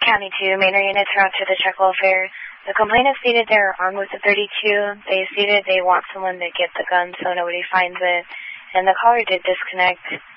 County 2, Manor units are out to the check welfare. The complainant stated they're armed with a 32. They stated they want someone to get the gun so nobody finds it. And the caller did disconnect.